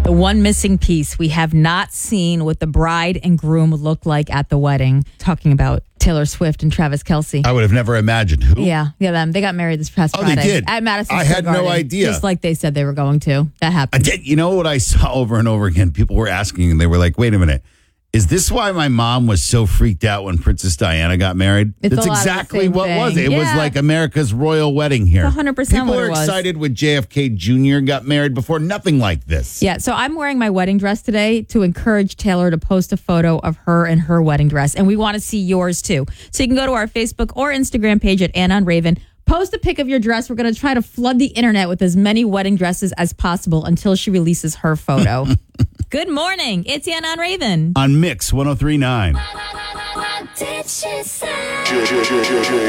The one missing piece. We have not seen what the bride and groom look like at the wedding. Talking about Taylor Swift and Travis Kelce. I would have never imagined who. Yeah, them. They got married this past Friday. They did? At Madison I Square had Garden, no idea. Just like they said they were going to. That happened. I did. You know what I saw over and over again? People were asking, and they were like, wait a minute. Is this why my mom was so freaked out when Princess Diana got married? That's exactly what it was. It was like America's royal wedding here. 100% People what were it was. excited when JFK Jr. got married before. Nothing like this. Yeah, so I'm wearing my wedding dress today to encourage Taylor to post a photo of her in her wedding dress. And we want to see yours too. So you can go to our Facebook or Instagram page at Ann on Raven. Post a pic of your dress. We're going to try to flood the internet with as many wedding dresses as possible until she releases her photo. Good morning. It's Ann on Raven. On Mix 103.9. What did she say?